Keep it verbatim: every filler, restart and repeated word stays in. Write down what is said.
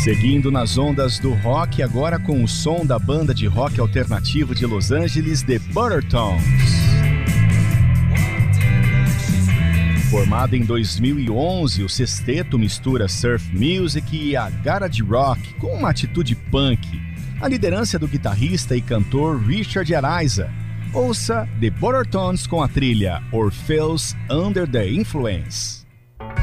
Seguindo nas ondas do rock, agora com o som da banda de rock alternativo de Los Angeles, The Buttertones. Formado em dois mil e onze, o sexteto mistura surf music e a garage rock com uma atitude punk. A liderança do guitarrista e cantor Richard Araiza. Ouça The Buttertones com a trilha Orpheus Under the Influence.